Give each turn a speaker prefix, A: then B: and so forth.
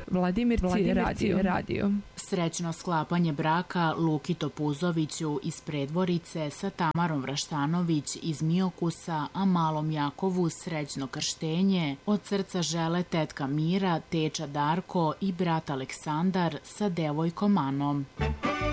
A: Vladimirci radio.
B: Srećno sklapanje braka Luki Topuzoviću iz Predvorice sa Tamarom Vraštanović iz Miokusa, a malom Jakovu srećno krštenje od srca žele tetka Mira, teča Darko i brat Aleksandar sa devojkom Anom.